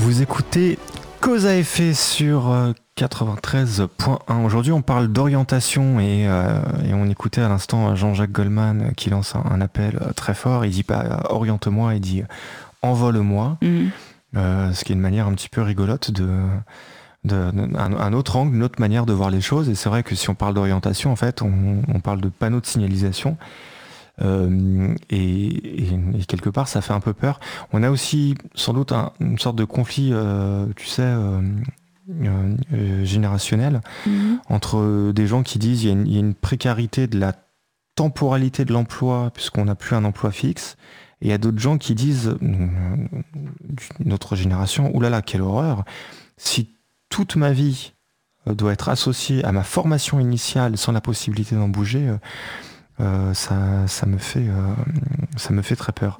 Vous écoutez Cause à effet sur 93.1. Aujourd'hui, on parle d'orientation et on écoutait à l'instant Jean-Jacques Goldman qui lance un appel très fort. Il dit pas oriente-moi, il dit envole-moi. Ce qui est une manière un petit peu rigolote un autre angle, une autre manière de voir les choses. Et c'est vrai que si on parle d'orientation, en fait, on parle de panneaux de signalisation. Et quelque part ça fait un peu peur. On a aussi sans doute une sorte de conflit générationnel entre des gens qui disent il y a une précarité de la temporalité de l'emploi puisqu'on n'a plus un emploi fixe, et il y a d'autres gens qui disent notre génération, oulala quelle horreur, si toute ma vie doit être associée à ma formation initiale sans la possibilité d'en bouger, ça me fait très peur.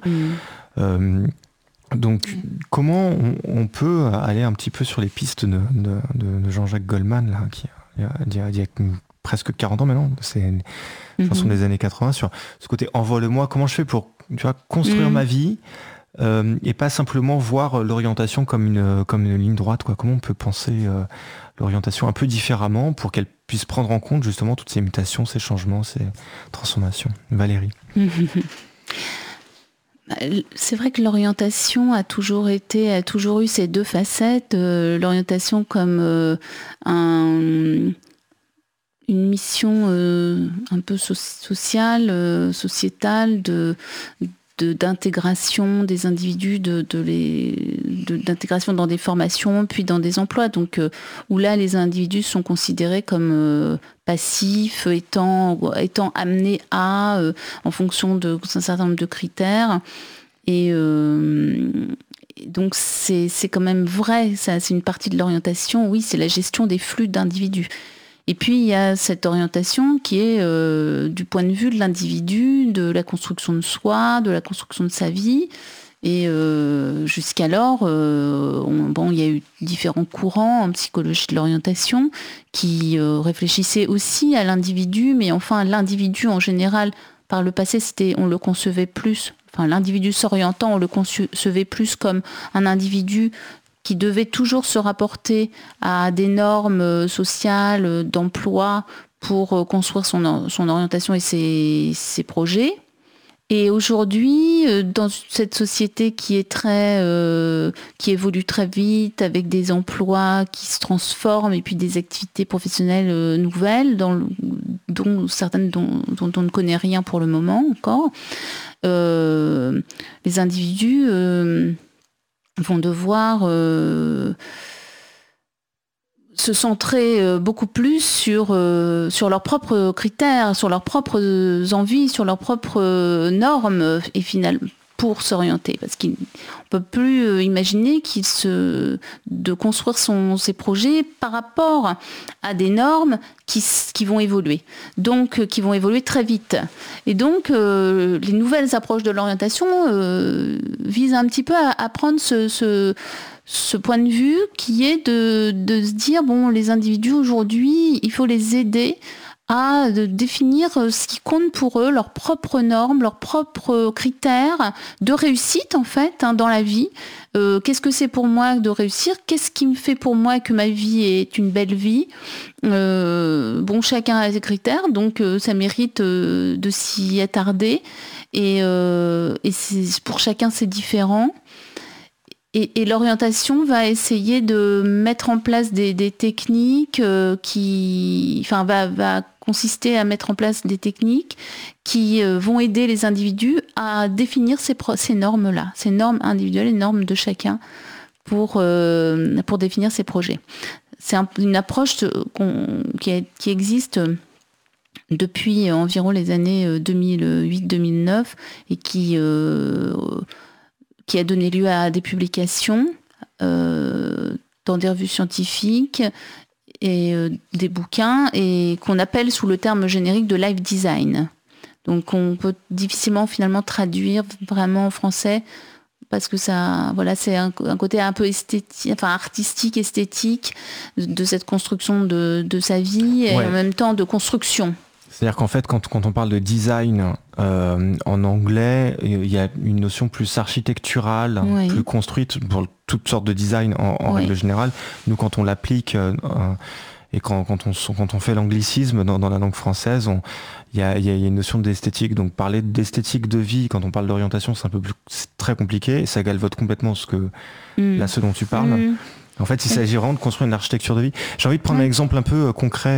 Donc, comment on peut aller un petit peu sur les pistes de Jean-Jacques Goldman, là, qui il y a presque 40 ans maintenant, c'est une chanson des années 80, sur ce côté envole-moi, comment je fais pour construire ma vie et pas simplement voir l'orientation comme une ligne droite, quoi. Comment on peut penser l'orientation un peu différemment pour qu'elle puisse prendre en compte justement toutes ces mutations, ces changements, ces transformations. Valérie. C'est vrai que l'orientation a toujours eu ces deux facettes. L'orientation comme une mission un peu sociale, sociétale, d'intégration des individus, d'intégration dans des formations, puis dans des emplois. Donc, où là, les individus sont considérés comme passifs, étant amenés à, en fonction d'un certain nombre de critères. Et donc, c'est quand même vrai, ça, c'est une partie de l'orientation. Oui, c'est la gestion des flux d'individus. Et puis, il y a cette orientation qui est du point de vue de l'individu, de la construction de soi, de la construction de sa vie. Et jusqu'alors, il y a eu différents courants en psychologie de l'orientation qui réfléchissaient aussi à l'individu, mais enfin, l'individu en général, par le passé, on le concevait plus, enfin, l'individu s'orientant, on le concevait plus comme un individu qui devait toujours se rapporter à des normes sociales, d'emploi pour construire son orientation et ses projets. Et aujourd'hui, dans cette société qui évolue très vite, avec des emplois qui se transforment et puis des activités professionnelles nouvelles, dont certaines dont on ne connaît rien pour le moment encore, les individus vont devoir se centrer beaucoup plus sur leurs propres critères, sur leurs propres envies, sur leurs propres normes, et finalement pour s'orienter, parce qu'on ne peut plus imaginer de construire ses projets par rapport à des normes qui vont évoluer, donc qui vont évoluer très vite. Et donc les nouvelles approches de l'orientation visent un petit peu à prendre ce point de vue qui est de se dire, bon, les individus aujourd'hui, il faut les aider à définir ce qui compte pour eux, leurs propres normes, leurs propres critères de réussite en fait dans la vie. Qu'est-ce que c'est pour moi de réussir ? Qu'est-ce qui me fait pour moi que ma vie est une belle vie ? Chacun a ses critères, donc ça mérite de s'y attarder. Et pour chacun, c'est différent. Et l'orientation va essayer de mettre en place des techniques va consister à mettre en place des techniques qui vont aider les individus à définir ces normes-là, ces normes individuelles, les normes de chacun pour définir ses projets. C'est une approche qui existe depuis environ les années 2008-2009 et qui a donné lieu à des publications dans des revues scientifiques et des bouquins, et qu'on appelle sous le terme générique de life design. Donc on peut difficilement finalement traduire vraiment en français, parce que ça, voilà, c'est un côté un peu artistique, esthétique de cette construction de sa vie, et en même temps de construction. C'est-à-dire qu'en fait, quand on parle de design en anglais, il y a une notion plus architecturale, plus construite pour toutes sortes de design en règle générale. Nous, quand on l'applique et quand on fait l'anglicisme dans la langue française, il y a une notion d'esthétique. Donc parler d'esthétique de vie, quand on parle d'orientation, c'est très compliqué et ça galvaude complètement ce dont tu parles. En fait, il s'agit vraiment de construire une architecture de vie. J'ai envie de prendre un exemple un peu concret.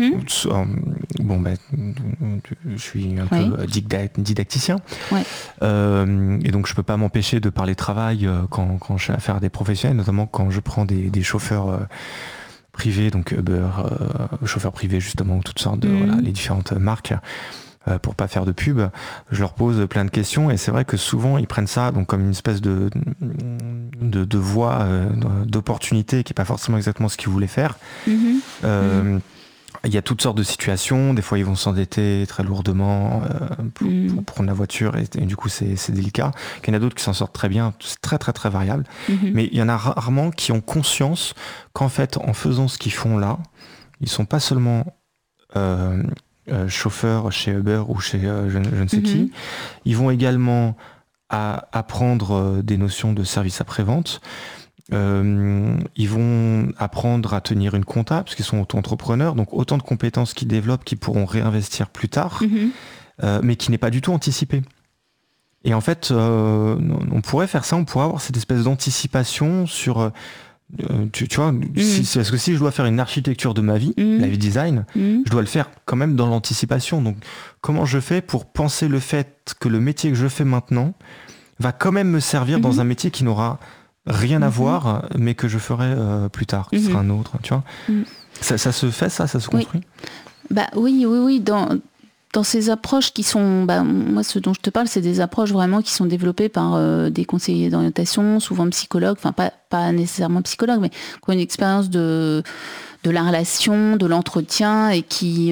Je suis un peu didacticien. Et donc, je peux pas m'empêcher de parler travail quand j'ai affaire à des professionnels, notamment quand je prends des chauffeurs privés, donc Uber, chauffeurs privés justement, toutes sortes de les différentes marques. Pour pas faire de pub, je leur pose plein de questions et c'est vrai que souvent ils prennent ça donc comme une espèce de voie d'opportunité qui est pas forcément exactement ce qu'ils voulaient faire. Il y a toutes sortes de situations, des fois ils vont s'endetter très lourdement pour prendre la voiture et du coup c'est délicat. Il y en a d'autres qui s'en sortent très bien, c'est très très très variable. Mais il y en a rarement qui ont conscience qu'en fait en faisant ce qu'ils font là, ils sont pas seulement chauffeurs chez Uber ou chez je ne sais qui. Ils vont également apprendre des notions de service après-vente. Ils vont apprendre à tenir une compta parce qu'ils sont auto-entrepreneurs, donc autant de compétences qu'ils développent qu'ils pourront réinvestir plus tard, mais qui n'est pas du tout anticipé. Et en fait, on pourrait faire ça, on pourrait avoir cette espèce d'anticipation sur... tu vois, parce que si je dois faire une architecture de ma vie, la vie design, je dois le faire quand même dans l'anticipation. Donc, comment je fais pour penser le fait que le métier que je fais maintenant va quand même me servir dans un métier qui n'aura rien à voir, mais que je ferai plus tard, qui sera un autre, tu vois. Ça se fait, ça se construit. Bah oui, dans ces approches qui sont, moi ce dont je te parle, c'est des approches vraiment qui sont développées par des conseillers d'orientation, souvent psychologues, enfin pas nécessairement psychologues, mais qui ont une expérience de la relation, de l'entretien et qui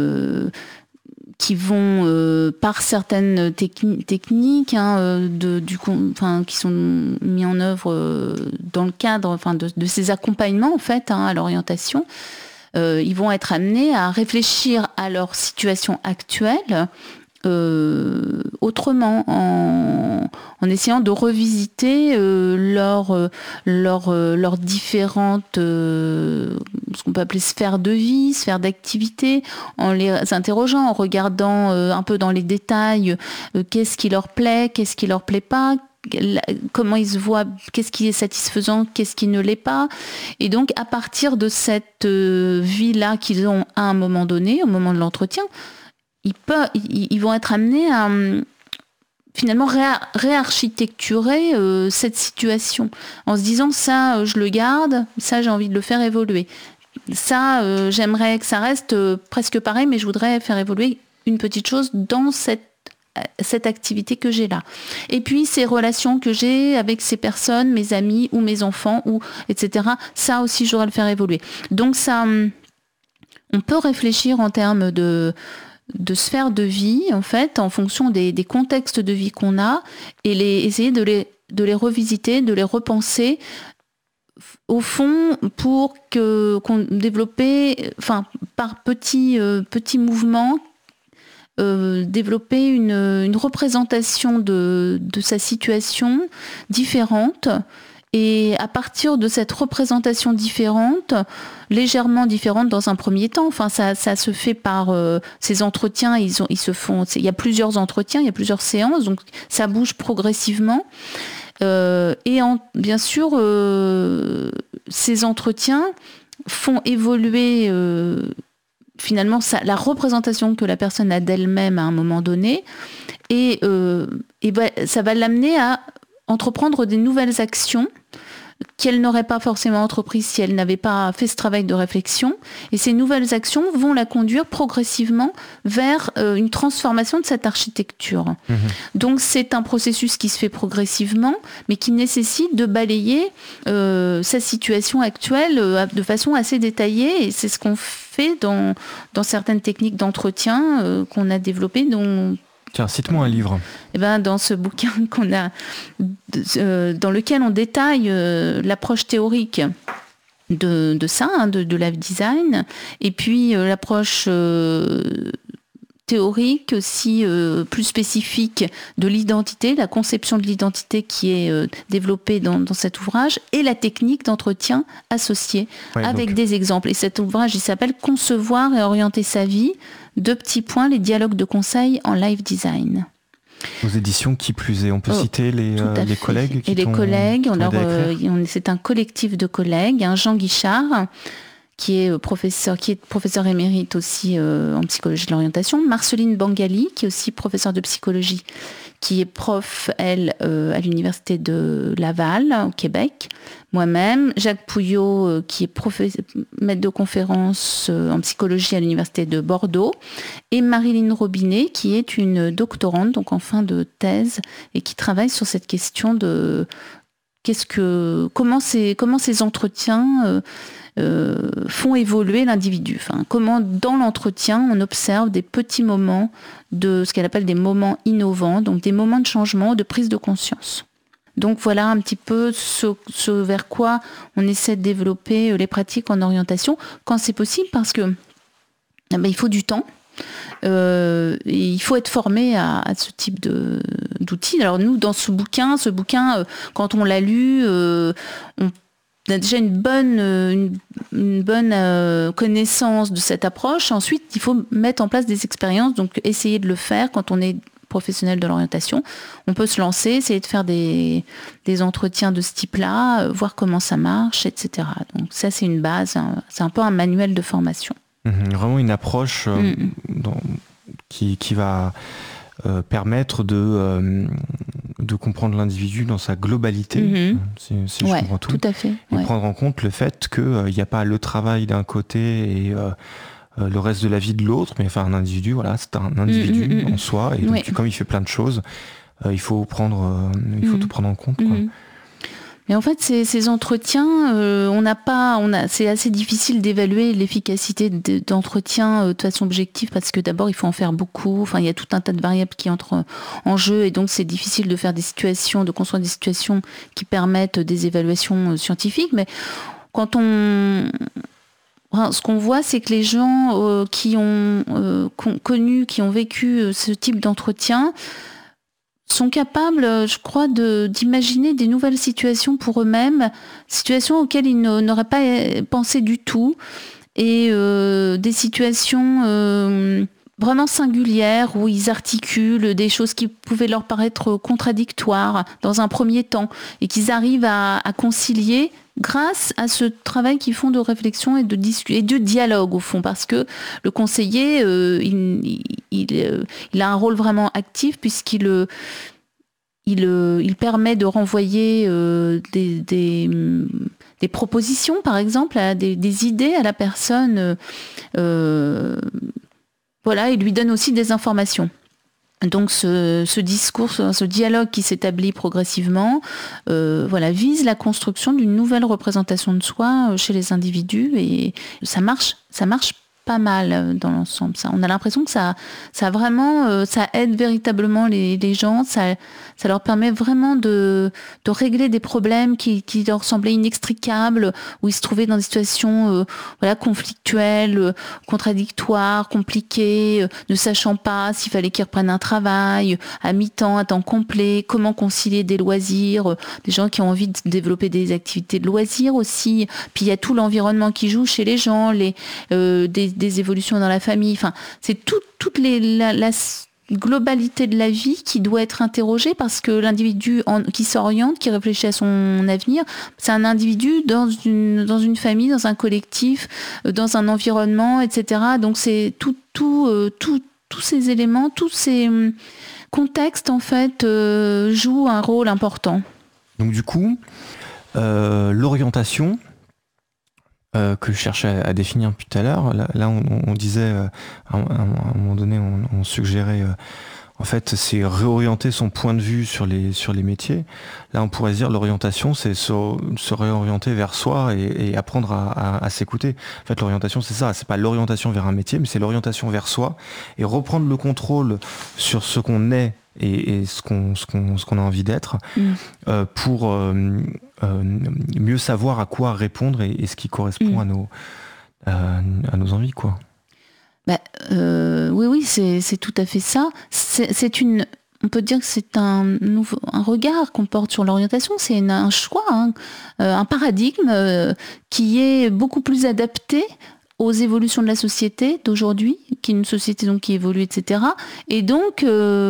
vont par certaines techniques qui sont mis en œuvre dans le cadre de ces accompagnements en fait à l'orientation. Ils vont être amenés à réfléchir à leur situation actuelle autrement, en essayant de revisiter leurs différentes, ce qu'on peut appeler sphères de vie, sphères d'activité, en les interrogeant, en regardant un peu dans les détails qu'est-ce qui leur plaît, qu'est-ce qui leur plaît pas, comment ils se voient, qu'est-ce qui est satisfaisant, qu'est-ce qui ne l'est pas. Et donc, à partir de cette vie-là qu'ils ont à un moment donné, au moment de l'entretien, ils vont être amenés à finalement réarchitecturer cette situation en se disant ça, je le garde, ça, j'ai envie de le faire évoluer. Ça, j'aimerais que ça reste presque pareil, mais je voudrais faire évoluer une petite chose dans cette activité que j'ai là. Et puis ces relations que j'ai avec ces personnes, mes amis ou mes enfants, etc., ça aussi je dois le faire évoluer. Donc ça, on peut réfléchir en termes de sphères de vie, en fait, en fonction des contextes de vie qu'on a, et essayer de les revisiter, de les repenser, au fond, pour qu'on développe, par petits mouvements, développer une représentation de sa situation différente, et à partir de cette représentation différente, légèrement différente dans un premier temps, ça se fait par ces entretiens, il y a plusieurs entretiens, il y a plusieurs séances, donc ça bouge progressivement. Bien sûr, ces entretiens font évoluer finalement la représentation que la personne a d'elle-même à un moment donné, et ça va l'amener à entreprendre des nouvelles actions qu'elle n'aurait pas forcément entreprises si elle n'avait pas fait ce travail de réflexion. Et ces nouvelles actions vont la conduire progressivement vers une transformation de cette architecture. Donc c'est un processus qui se fait progressivement, mais qui nécessite de balayer sa situation actuelle de façon assez détaillée. Et c'est ce qu'on fait dans certaines techniques d'entretien qu'on a développées, dont... Tiens, cite-moi un livre. Dans ce bouquin qu'on a, dans lequel on détaille l'approche théorique de ça, de life design, et puis l'approche théorique, aussi plus spécifique de l'identité, la conception de l'identité qui est développée dans cet ouvrage, et la technique d'entretien associée avec des exemples. Et cet ouvrage, il s'appelle « Concevoir et orienter sa vie », les dialogues de conseil en live design. Aux éditions qui plus est, on peut citer les collègues qui et les collègues, c'est un collectif de collègues, Jean Guichard, qui est professeur émérite aussi en psychologie de l'orientation, Marceline Bangali, qui est aussi professeure de psychologie, qui est prof, elle, à l'université de Laval, au Québec, moi-même, Jacques Pouillot, qui est maître de conférence en psychologie à l'université de Bordeaux, et Marilyn Robinet, qui est une doctorante, donc en fin de thèse, et qui travaille sur cette question de comment ces entretiens font évoluer l'individu. Enfin, comment dans l'entretien on observe des petits moments de ce qu'elle appelle des moments innovants, donc des moments de changement, de prise de conscience. Donc voilà un petit peu ce vers quoi on essaie de développer les pratiques en orientation quand c'est possible, parce que il faut du temps. Et il faut être formé à ce type d'outils. Alors nous, dans ce bouquin, quand on l'a lu, on a déjà une bonne connaissance de cette approche. Ensuite, il faut mettre en place des expériences, donc essayer de le faire quand on est professionnel de l'orientation. On peut se lancer, essayer de faire des entretiens de ce type-là, voir comment ça marche, etc. Donc ça, c'est une base, c'est un peu un manuel de formation. Vraiment une approche qui va permettre de comprendre l'individu dans sa globalité, si je comprends tout. Tout à fait. Et prendre en compte le fait qu'il n'y a pas le travail d'un côté et le reste de la vie de l'autre, mais enfin un individu, voilà, c'est un individu en soi, et donc comme il fait plein de choses, il faut tout prendre en compte, quoi. Mais en fait, ces entretiens, c'est assez difficile d'évaluer l'efficacité d'entretien de façon objective, parce que d'abord, il faut en faire beaucoup. Enfin, il y a tout un tas de variables qui entrent en jeu, et donc c'est difficile de faire de construire des situations qui permettent des évaluations scientifiques. Mais ce qu'on voit, c'est que les gens qui ont qui ont vécu ce type d'entretien, sont capables, je crois, d'imaginer des nouvelles situations pour eux-mêmes, situations auxquelles ils n'auraient pas pensé du tout, et des situations vraiment singulières où ils articulent des choses qui pouvaient leur paraître contradictoires dans un premier temps, et qu'ils arrivent à concilier grâce à ce travail qu'ils font de réflexion et de dialogue, au fond, parce que le conseiller, il a un rôle vraiment actif, puisqu'il permet de renvoyer des propositions, par exemple, des idées à la personne. Il lui donne aussi des informations. Donc ce discours, ce dialogue qui s'établit progressivement, vise la construction d'une nouvelle représentation de soi chez les individus, et ça marche pas mal dans l'ensemble. On a l'impression que ça aide véritablement les gens, ça leur permet vraiment de régler des problèmes qui leur semblaient inextricables, où ils se trouvaient dans des situations conflictuelles, contradictoires, compliquées, ne sachant pas s'il fallait qu'ils reprennent un travail à mi-temps, à temps complet, comment concilier des loisirs, des gens qui ont envie de développer des activités de loisirs aussi. Puis il y a tout l'environnement qui joue chez les gens, des évolutions dans la famille. Enfin, c'est toute la globalité de la vie qui doit être interrogée, parce que l'individu qui s'oriente, qui réfléchit à son avenir, c'est un individu dans une famille, dans un collectif, dans un environnement, etc. Donc c'est tous ces éléments, tous ces contextes, en fait, jouent un rôle important. Donc du coup, l'orientation que je cherchais à définir tout à l'heure, là on disait, à un moment donné, on suggérait, en fait, c'est réorienter son point de vue sur les métiers. Là, on pourrait dire l'orientation, c'est se réorienter vers soi et apprendre à s'écouter. En fait, l'orientation, c'est ça. C'est pas l'orientation vers un métier, mais c'est l'orientation vers soi, et reprendre le contrôle sur ce qu'on est et ce qu'on a envie d'être, pour mieux savoir à quoi répondre et ce qui correspond à nos envies, quoi. Oui, c'est tout à fait ça. On peut dire que c'est un regard qu'on porte sur l'orientation, c'est un choix, un paradigme qui est beaucoup plus adapté aux évolutions de la société d'aujourd'hui, qui est une société donc qui évolue, etc. Et donc,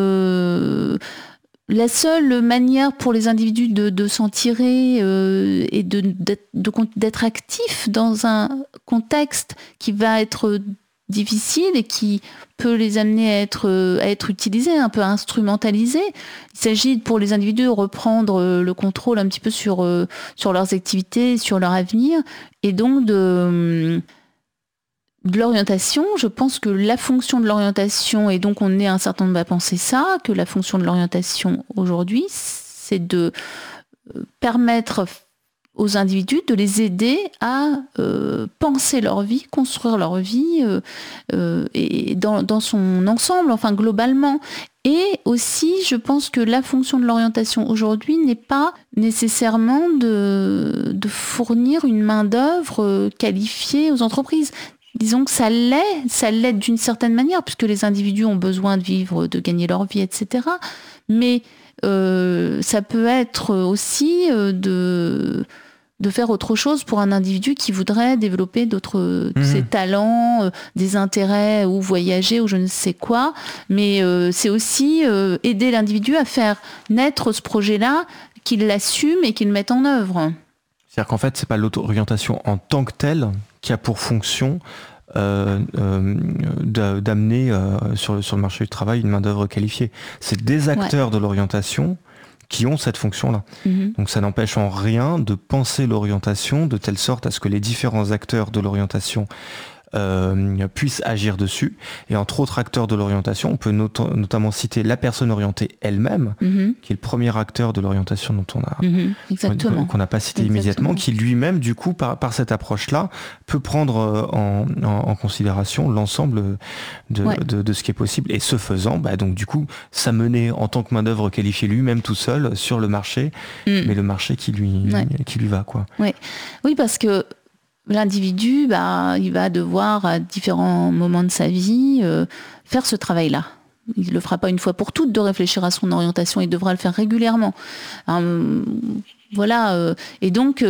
la seule manière pour les individus de s'en tirer et d'être actifs dans un contexte qui va être difficile et qui peut les amener à être utilisés, un peu instrumentalisés. Il s'agit pour les individus de reprendre le contrôle un petit peu sur leurs activités, sur leur avenir, et donc de l'orientation. Je pense que la fonction de l'orientation, et donc on est un certain nombre à penser ça, que la fonction de l'orientation aujourd'hui, c'est de permettre aux individus, de les aider à penser leur vie, construire leur vie et dans son ensemble, enfin globalement. Et aussi, je pense que la fonction de l'orientation aujourd'hui n'est pas nécessairement de fournir une main-d'œuvre qualifiée aux entreprises. Disons que ça l'est d'une certaine manière, puisque les individus ont besoin de vivre, de gagner leur vie, etc. Mais ça peut être aussi de faire autre chose pour un individu qui voudrait développer ses talents, des intérêts, ou voyager, ou je ne sais quoi. Mais c'est aussi aider l'individu à faire naître ce projet-là, qu'il l'assume et qu'il le mette en œuvre. C'est-à-dire qu'en fait, c'est pas l'orientation en tant que telle qui a pour fonction d'amener sur le marché du travail une main-d'œuvre qualifiée. C'est des acteurs de l'orientation qui ont cette fonction-là. Donc ça n'empêche en rien de penser l'orientation de telle sorte à ce que les différents acteurs de l'orientation puissent agir dessus. Et entre autres acteurs de l'orientation, on peut notamment citer la personne orientée elle-même, qui est le premier acteur de l'orientation dont qu'on n'a pas cité immédiatement, qui lui-même, du coup, par cette approche-là, peut prendre en considération l'ensemble de ce qui est possible. Et ce faisant, donc du coup, s'amener en tant que main-d'œuvre qualifiée lui-même tout seul sur le marché, mais le marché qui lui va, quoi. Oui, parce que l'individu, il va devoir, à différents moments de sa vie, faire ce travail-là. Il ne le fera pas une fois pour toutes de réfléchir à son orientation, il devra le faire régulièrement. Et donc,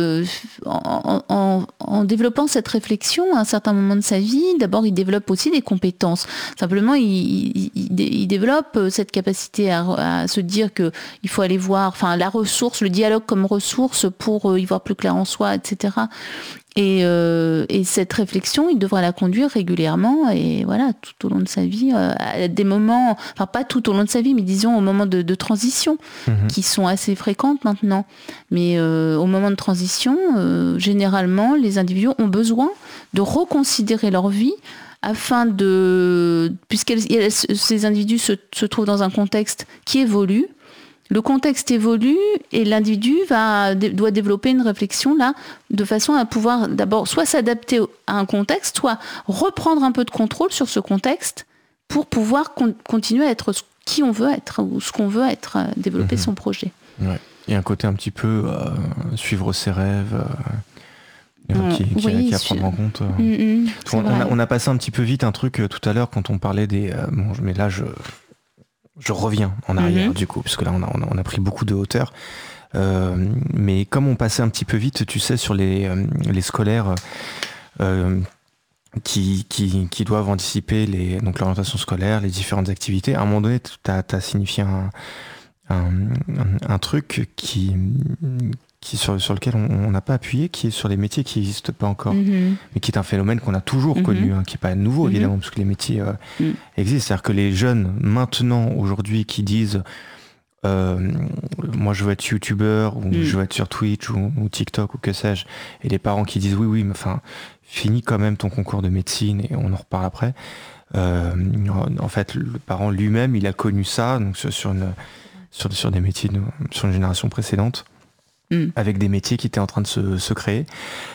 en développant cette réflexion à un certain moment de sa vie, d'abord, il développe aussi des compétences. Simplement, il développe cette capacité à se dire qu'il faut aller voir, la ressource, le dialogue comme ressource pour y voir plus clair en soi, etc. Et cette réflexion, il devra la conduire régulièrement et voilà, tout au long de sa vie, à des moments, pas tout au long de sa vie, mais disons au moment de transition, qui sont assez fréquentes maintenant. Mais au moment de transition, généralement, les individus ont besoin de reconsidérer leur vie afin puisque ces individus se trouvent dans un contexte qui évolue. Le contexte évolue et l'individu doit développer une réflexion là, de façon à pouvoir d'abord soit s'adapter à un contexte, soit reprendre un peu de contrôle sur ce contexte pour pouvoir continuer à être qui on veut être ou ce qu'on veut être, développer son projet. Ouais. Il y a un côté un petit peu suivre ses rêves, qui à prendre en compte. On a passé un petit peu vite un truc tout à l'heure quand on parlait des... mais là, je reviens en arrière du coup, parce que là on a pris beaucoup de hauteur. Mais comme on passait un petit peu vite, tu sais, sur les scolaires qui doivent anticiper donc l'orientation scolaire, les différentes activités, à un moment donné, tu as signifié un truc sur lequel on n'a pas appuyé, qui est sur les métiers qui n'existent pas encore, mais qui est un phénomène qu'on a toujours connu, qui n'est pas nouveau évidemment, parce que les métiers existent. C'est-à-dire que les jeunes, maintenant, aujourd'hui, qui disent moi je veux être youtubeur, ou je veux être sur Twitch, ou TikTok, ou que sais-je, et les parents qui disent oui, mais finis quand même ton concours de médecine, et on en reparle après. En fait, le parent lui-même, il a connu ça donc sur des métiers sur une génération précédente. avec des métiers qui étaient en train de se créer.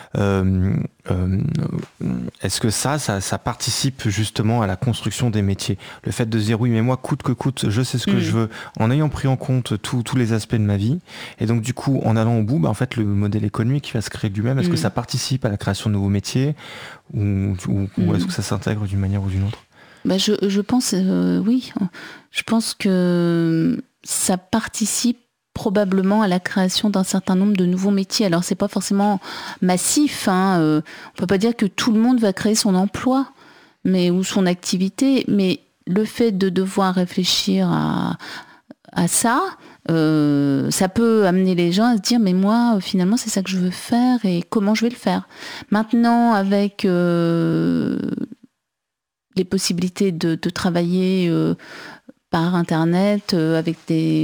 Est-ce que ça participe justement à la construction des métiers? Le fait de se dire oui, mais moi, coûte que coûte, je sais ce que je veux, en ayant pris en compte tous les aspects de ma vie. Et donc, du coup, en allant au bout, en fait, le modèle économique qui va se créer lui-même, est-ce que ça participe à la création de nouveaux métiers ou est-ce que ça s'intègre d'une manière ou d'une autre? Je pense, oui. Je pense que ça participe probablement à la création d'un certain nombre de nouveaux métiers. Alors c'est pas forcément massif, on peut pas dire que tout le monde va créer son emploi ou son activité, mais le fait de devoir réfléchir à ça, ça peut amener les gens à se dire mais moi finalement c'est ça que je veux faire et comment je vais le faire. Maintenant avec les possibilités de travailler par internet avec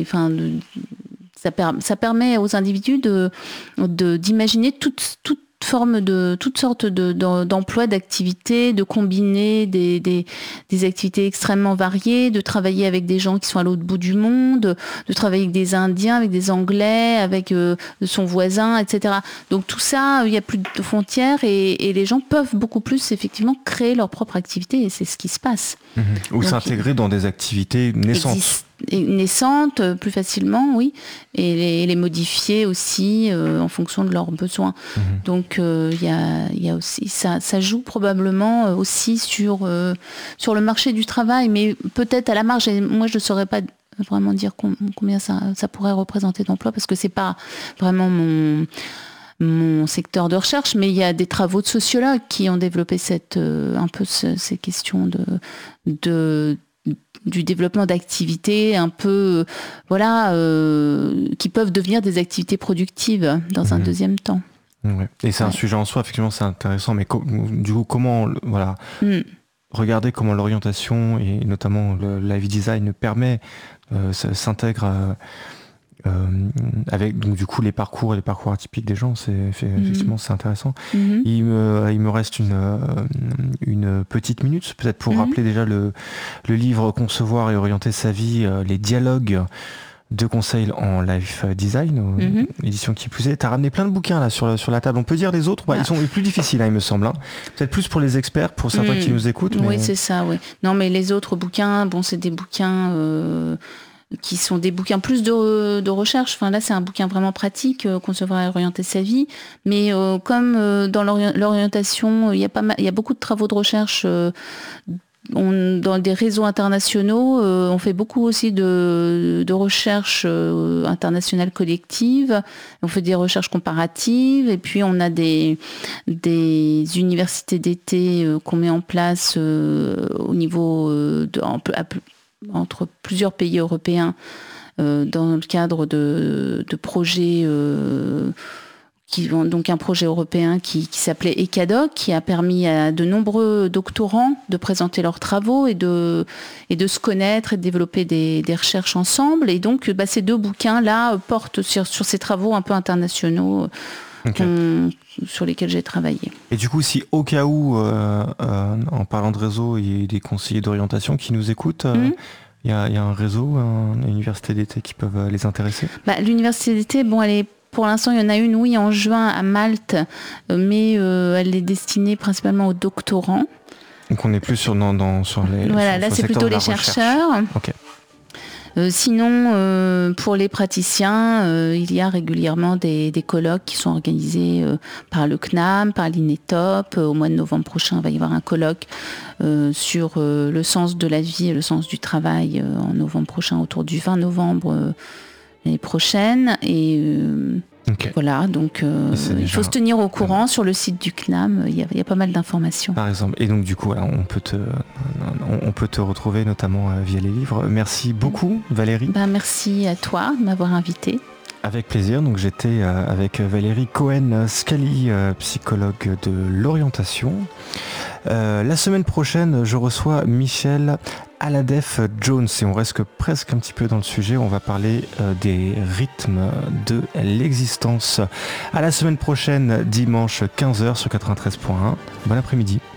ça permet aux individus d'imaginer toutes sortes d'emplois, d'activités, de combiner des activités extrêmement variées, de travailler avec des gens qui sont à l'autre bout du monde, de travailler avec des Indiens, avec des Anglais, avec son voisin, etc. Donc tout ça, il n'y a plus de frontières et les gens peuvent beaucoup plus effectivement créer leur propre activité et c'est ce qui se passe. Ou s'intégrer dans des activités naissantes. Plus facilement, oui, et les modifier aussi en fonction de leurs besoins. Donc il y a aussi ça joue probablement aussi sur le marché du travail, mais peut-être à la marge. Et moi, je ne saurais pas vraiment dire combien ça pourrait représenter d'emplois parce que c'est pas vraiment mon secteur de recherche, mais il y a des travaux de sociologues qui ont développé ces questions du développement d'activités un peu, qui peuvent devenir des activités productives dans un deuxième temps. Ouais. Et c'est un sujet en soi, effectivement, c'est intéressant, mais du coup, comment, regarder comment l'orientation et notamment le life design s'intègre avec donc du coup les parcours atypiques des gens, effectivement c'est intéressant. Il me reste une petite minute peut-être pour rappeler déjà le livre Concevoir et orienter sa vie, les dialogues de conseils en life design, édition qui plus est. T'as ramené plein de bouquins là sur la table. On peut dire les autres, ils sont les plus difficiles, il me semble. Peut-être plus pour les experts, pour certains qui nous écoutent. Oui, c'est ça. Oui. Non, mais les autres bouquins, c'est des bouquins qui sont des bouquins plus de recherche. Enfin là, c'est un bouquin vraiment pratique, concevoir et orienter sa vie. Mais comme dans l'orientation, il y a beaucoup de travaux de recherche. Dans des réseaux internationaux, on fait beaucoup aussi de recherches internationales collectives, on fait des recherches comparatives, et puis on a des universités d'été qu'on met en place au niveau entre plusieurs pays européens dans le cadre de projets donc un projet européen qui s'appelait ECADOC, qui a permis à de nombreux doctorants de présenter leurs travaux et de se connaître et de développer des recherches ensemble. Et donc ces deux bouquins-là portent sur ces travaux un peu internationaux sur lesquels j'ai travaillé. Et du coup, si au cas où, en parlant de réseau, il y a des conseillers d'orientation qui nous écoutent, il y a un réseau, une université d'été qui peuvent les intéresser? L'université d'été, elle est pour l'instant, il y en a une, en juin à Malte, mais elle est destinée principalement aux doctorants. Donc on est plus sur les... Voilà, là c'est plutôt les chercheurs. Okay. Sinon, pour les praticiens, il y a régulièrement des colloques qui sont organisés par le CNAM, par l'INETOP. Au mois de novembre prochain, il va y avoir un colloque sur le sens de la vie et le sens du travail en novembre prochain, autour du 20 novembre l'année prochaine. Et voilà, donc il faut se tenir au courant sur le site du CNAM, il y a pas mal d'informations. Par exemple, et donc du coup, on peut te retrouver notamment via les livres. Merci beaucoup Valérie. Merci à toi de m'avoir invitée. Avec plaisir, donc j'étais avec Valérie Cohen-Scali, psychologue de l'orientation. La semaine prochaine, je reçois Michel Aladef-Jones et on reste presque un petit peu dans le sujet. On va parler des rythmes de l'existence. À la semaine prochaine, dimanche 15h sur 93.1. Bon après-midi.